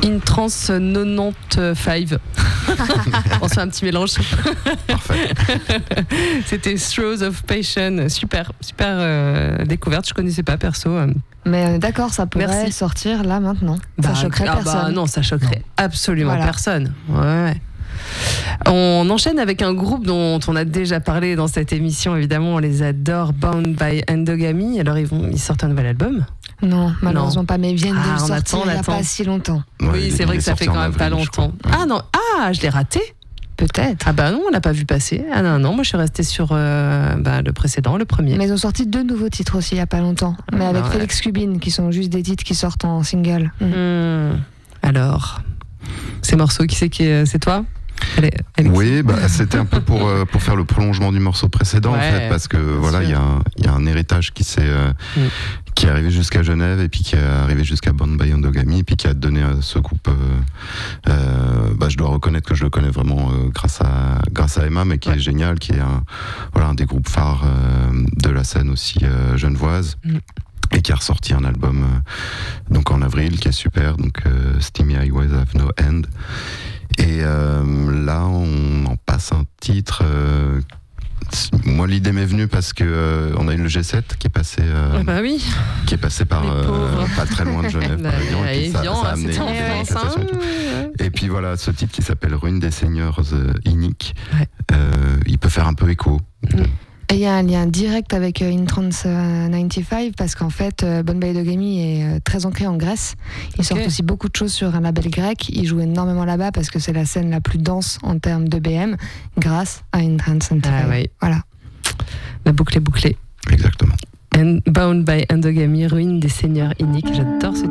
In Trance 95. On se fait un petit mélange. Parfait. C'était Throes of Passion. Super découverte. Je connaissais pas perso. Mais d'accord, ça pourrait sortir là maintenant. Ça choquerait personne. Non, ça choquerait absolument personne. Ouais. On enchaîne avec un groupe dont on a déjà parlé dans cette émission. Évidemment, on les adore. Bound by Endogamy. Alors ils sortent un nouvel album. Non, malheureusement pas, mais ils viennent de le sortir il n'y a pas si longtemps. Oui, c'est vrai que ça fait quand même pas longtemps. Ah non, je l'ai raté. Peut-être. Ah bah non, on l'a pas vu passer. Ah non, moi je suis restée sur le précédent, le premier. Mais ils ont sorti 2 nouveaux titres aussi il y a pas longtemps, mais avec Félix Cubine, qui sont juste des titres qui sortent en single. Alors, ces morceaux, qui c'est toi? Oui, c'était un peu pour faire le prolongement du morceau précédent en fait, parce que voilà, il y a un héritage qui est arrivé jusqu'à Genève et puis qui est arrivé jusqu'à Bound by Endogamy et puis qui a donné à ce groupe. Je dois reconnaître que je le connais vraiment grâce à Emma, mais qui est génial, qui est un des groupes phares de la scène aussi genevoise. Et qui a ressorti un album donc en avril qui est super, donc Steamy Highways Have No End. Et là, on en passe un titre. Moi, l'idée m'est venue parce que on a eu le G7 qui est passé, qui est passé par pas très loin de Genève, par exemple. Ça a amené une manifestation. Et puis voilà, ce titre qui s'appelle Ruine des Seigneurs Iniques, il peut faire un peu écho. Et il y a un lien direct avec In Trance 95 parce qu'en fait, Bound by Endogamy est très ancré en Grèce. Ils sortent aussi beaucoup de choses sur un label grec. Ils jouent énormément là-bas parce que c'est la scène la plus dense en termes de BM grâce à In Trance 95. Voilà. La boucle est bouclée. Exactement. Bound by Endogamy, Ruine des Seigneurs Iniques. J'adore ce